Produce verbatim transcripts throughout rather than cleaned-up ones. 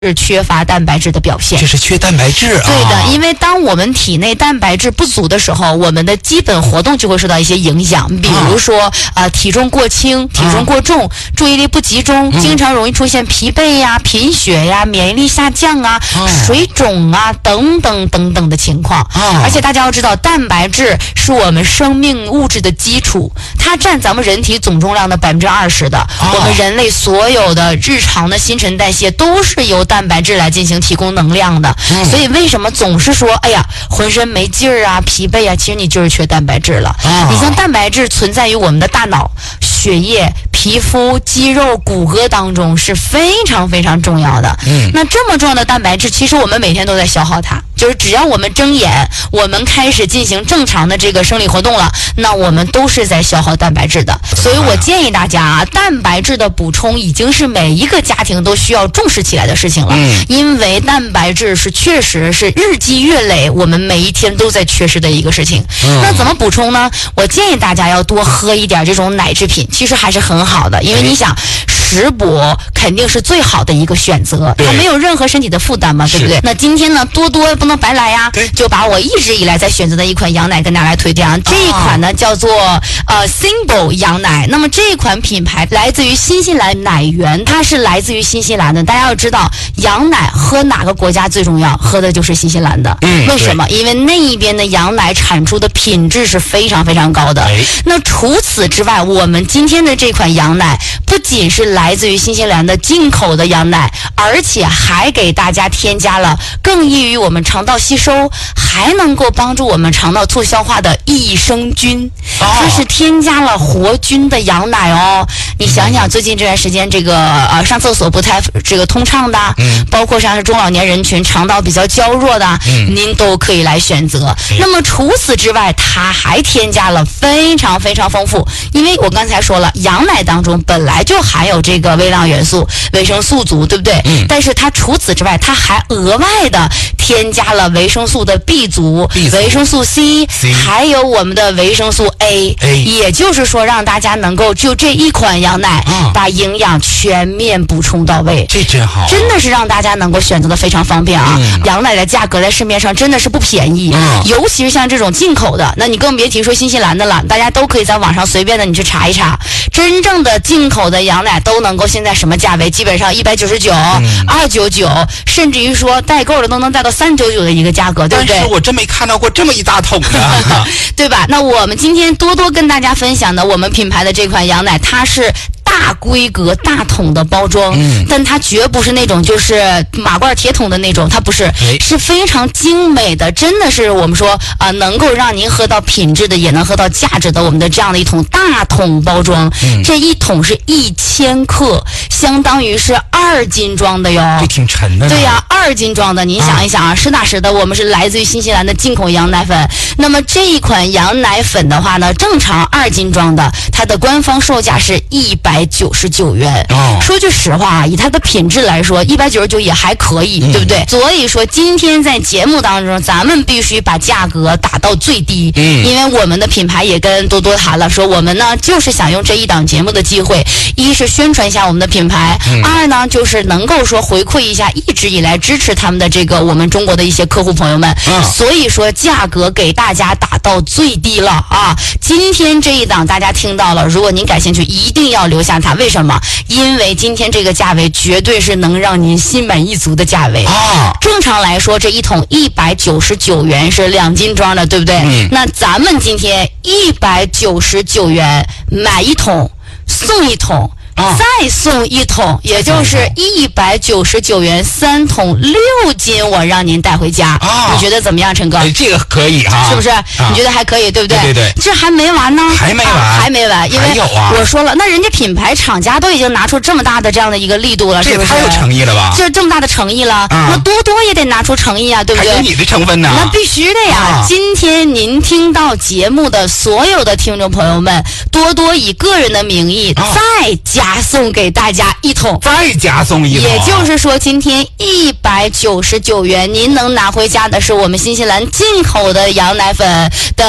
是缺乏蛋白质的表现， 这是缺蛋白质啊。 对的，因为当我们体内蛋白质不足的时候，我们的基本活动就会受到一些影响，比如说、啊、呃体重过轻、体重过重、啊、注意力不集中、嗯，经常容易出现疲惫呀、贫血呀、免疫力下降啊、啊水肿啊等等等等的情况。啊、而且大家要知道，蛋白质是我们生命物质的基础，它占咱们人体总重量的百分之二十的、啊。我们人类所有的日常的新陈代谢都是由蛋白质来进行提供能量的，嗯、所以为什么总是说哎呀浑身没劲儿啊、疲惫啊，其实你就是缺蛋白质了。啊、你像蛋白质存在于我们的大脑、血液、皮肤、肌肉、骨骼当中是非常非常重要的。嗯，那这么重要的蛋白质，其实我们每天都在消耗它。就是只要我们睁眼，我们开始进行正常的这个生理活动了，那我们都是在消耗蛋白质的。所以我建议大家啊，蛋白质的补充已经是每一个家庭都需要重视起来的事情了。嗯，因为蛋白质是确实是日积月累，我们每一天都在缺失的一个事情。嗯，那怎么补充呢？我建议大家要多喝一点这种奶制品，其实还是很好的，因为你想。食补肯定是最好的一个选择，它没有任何身体的负担嘛，对不对？那今天呢，多多不能白来呀，就把我一直以来在选择的一款羊奶跟大家来推荐。这一款呢叫做呃 Symbol 羊奶，那么这款品牌来自于新西兰奶源，它是来自于新西兰的。大家要知道，羊奶喝哪个国家最重要？喝的就是新西兰的。嗯，为什么？因为那一边的羊奶产出的品质是非常非常高的。那除此之外，我们今天的这款羊奶不仅是来来自于新西兰的进口的羊奶，而且还给大家添加了更易于我们肠道吸收，还能够帮助我们肠道促消化的益生菌。它是添加了活菌的羊奶哦。你想想，最近这段时间，这个呃上厕所不太这个通畅的，嗯，包括像是中老年人群肠道比较娇弱的，嗯，您都可以来选择。那么除此之外，它还添加了非常非常丰富，因为我刚才说了，羊奶当中本来就含有这个微量元素、维生素族，对不对？嗯。但是它除此之外，它还额外的添加了维生素的 B 族、维生素 C， 还有我们的维生素 A， 也就是说，让大家能够就这一款羊奶，嗯，把营养全面补充到位。 这真好， 真的是让大家能够选择的非常方便啊！嗯、羊奶的价格在市面上真的是不便宜，嗯，尤其是像这种进口的，那你更别提说新西兰的了。大家都可以在网上随便的你去查一查，真正的进口的羊奶都能够现在什么价位？基本上一百九十九、二九九，甚至于说代购的都能带到三九九的一个价格，对不对？ 但是我真没看到过这么一大桶的， 对吧？那我们今天多多跟大家分享的我们品牌的这款羊奶，它是大规格大桶的包装，嗯，但它绝不是那种就是马罐铁桶的那种，它不是，是非常精美的，真的是我们说啊、呃，能够让您喝到品质的，也能喝到价值的，我们的这样的一桶大桶包装，嗯，这一桶是一千克，相当于是二斤装的哟， 这挺沉的。 对呀，二斤装的，您想一想啊，实打实的，我们是来自于新西兰的进口羊奶粉。那么这一款羊奶粉的话呢，正常二斤装的，它的官方售价是一百九十九元。哦，说句实话啊，以它的品质来说，一百九十九也还可以，嗯，对不对？所以说今天在节目当中，咱们必须把价格打到最低，嗯，因为我们的品牌也跟多多谈了，说我们呢就是想用这一档节目的机会，一是宣传一下我们的品牌，嗯，二呢就是能够说回馈一下一直以来支持他们的这个我们中国的一些客户朋友们，嗯，所以说价格给大家打到最低了啊！今天这一档大家听到了，如果您感兴趣，一定要留下它。为什么？因为今天这个价位绝对是能让您心满意足的价位啊！正常来说，这一桶一百九十九元是两斤装的，对不对？嗯。那咱们今天一百九十九元买一桶送一桶。啊，再送一桶，也就是一百九十九元三桶六斤，我让您带回家。啊，你觉得怎么样，陈哥？ 哎，这个可以哈， 是不是？啊，你觉得还可以，对不对？ 对对对， 这还没完呢， 还没完， 啊，还没完，因为我说了，那人家品牌厂家都已经拿出这么大的这样的一个力度了，是不是？ 这也太有诚意了吧？ 这这么大的诚意了，啊，那多多也得拿出诚意啊，对不对？ 还有你的成分呢？ 那必须的呀！啊，今天您听到节目的所有的听众朋友们，多多以个人的名义，啊，再加送给大家。大家一桶， 再加送一桶， 也就是说，今天一百九十九元，您能拿回家的是我们新西兰进口的羊奶粉的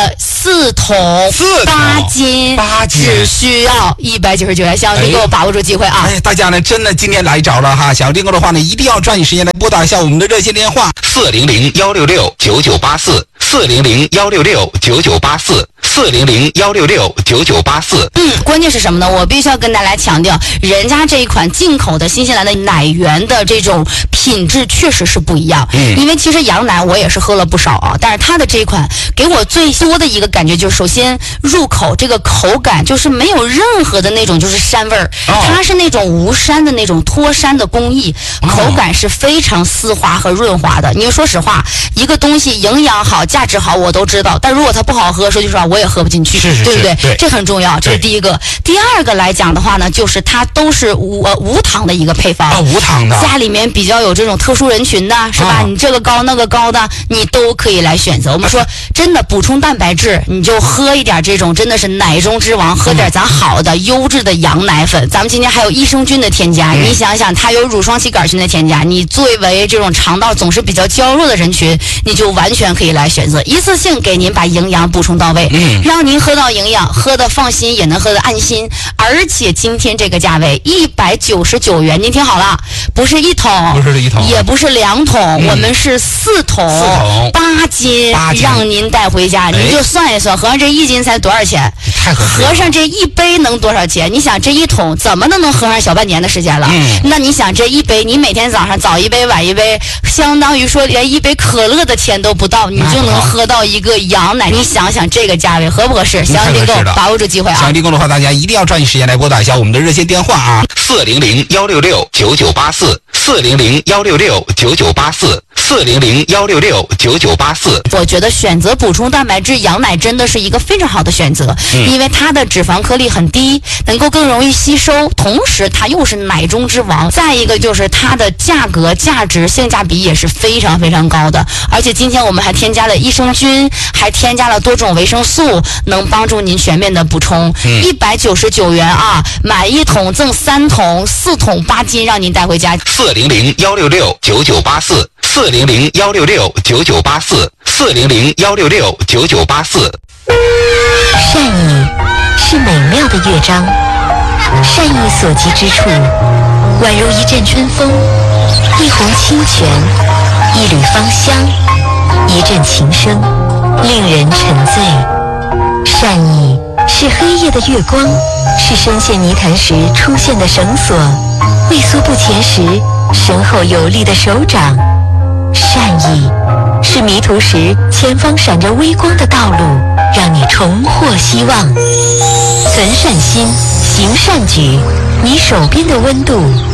四桶四桶八斤， 八斤只需要一百九十九元。小丁给我把握住机会啊！ 哎，大家呢真的今天来着了哈，想要订购的话呢，一定要抓紧时间来拨打一下我们的热线电话四零零幺六六九九八四四零零幺六六九九八四四零零幺六六九九八四。 嗯，关键是什么呢？我必须要跟大家强调，人家这一款进口的新西兰的奶源的这种品质确实是不一样。嗯，因为其实羊奶我也是喝了不少啊，但是它的这一款给我最多的一个感觉就是，首先入口这个口感就是没有任何的那种就是膻味儿，哦、它是那种无膻的那种脱膻的工艺，口感是非常丝滑和润滑的。你说实话，一个东西营养好、价值好我都知道，但如果它不好喝，说句实话我也喝不进去， 是是是对不对？ 对， 这很重要，这是第一个。第二个来讲的话呢，就是它都是无呃无糖的一个配方啊，无糖的。 家里面比较有这种特殊人群的，是吧？啊、你这个高那个高的，你都可以来选择。我们说真的，补充蛋白质，你就喝一点这种真的是奶中之王，喝点咱好的、嗯、优质的羊奶粉。咱们今天还有益生菌的添加，嗯、你想想，它有乳双歧杆菌的添加，你作为这种肠道总是比较娇弱的人群，你就完全可以来选择，一次性给您把营养补充到位，嗯、让您喝到营养，喝得放心，也能喝得安心。而且今天这个价位一百九十九元，您听好了，不是一桶， 不是一桶， 也不是两桶，嗯、我们是四桶， 四桶八斤， 八斤让您带回家，您就算一算，合上这一斤才多少钱？ 太合适了。 合上这一杯能多少钱？你想这一桶怎么都能喝上小半年的时间了？嗯、那你想这一杯，你每天早上早一杯晚一杯，相当于说连一杯可乐的钱都不到，你就能喝到一个羊奶。你想想这个价位合不合适？想要订购，把握住机会啊！ 想要订购的话，大家一定要抓紧时间来拨打一下我们的热线电话啊，四零零幺六六九九八四四零零幺六六九九八四四零零幺六六九九八四。 我觉得选择补充蛋白质羊奶真的是一个非常好的选择，嗯、因为它的脂肪颗粒很低，能够更容易吸收，同时它又是奶中之王。再一个就是它的价格、价值、性价比也是非常非常高的。而且今天我们还添加了益生菌，还添加了多种维生素，能帮助您全面的补充。一百九十九元啊，买一桶赠三桶，四桶八斤，让您带回家。 四零零幺六六九九八四四零零幺六六九九八四四零零幺六六九九八四。 善意是美妙的乐章，善意所及之处，宛如一阵春风，一泓清泉，一缕芳香，一阵琴声，令人沉醉。善意是黑夜的月光，是深陷泥潭时出现的绳索，畏缩不前时身后有力的手掌。善意是迷途时前方闪着微光的道路，让你重获希望。存善心，行善举，你手边的温度